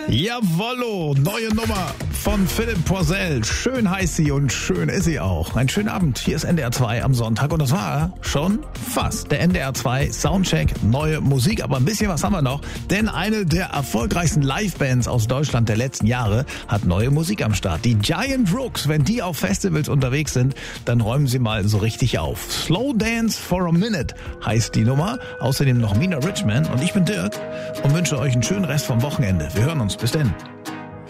Jawollo, neue Nummer von Philipp Poisel. Schön heißt sie und schön ist sie auch. Einen schönen Abend. Hier ist NDR 2 am Sonntag und das war schon fast der NDR 2 Soundcheck. Neue Musik, aber ein bisschen was haben wir noch. Denn eine der erfolgreichsten Livebands aus Deutschland der letzten Jahre hat neue Musik am Start. Die Giant Rooks, wenn die auf Festivals unterwegs sind, dann räumen sie mal so richtig auf. Slow Dance for a Minute heißt die Nummer. Außerdem noch Mina Richman und ich bin Dirk und wünsche euch einen schönen Rest vom Wochenende. Wir hören uns. Bis denn.